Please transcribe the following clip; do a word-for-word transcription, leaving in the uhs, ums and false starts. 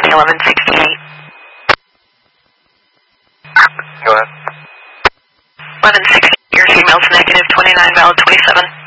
eleven sixty-eight. Go ahead. eleven sixty, your female's negative, twenty-nine valid, twenty-seven.